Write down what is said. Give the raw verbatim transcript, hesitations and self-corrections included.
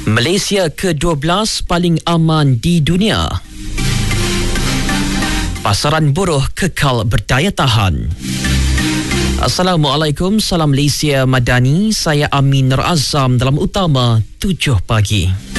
Malaysia ke dua belas paling aman di dunia. Pasaran buruh kekal berdaya tahan. Assalamualaikum, salam Malaysia Madani. Saya Amin Nur Azam dalam utama tujuh pagi.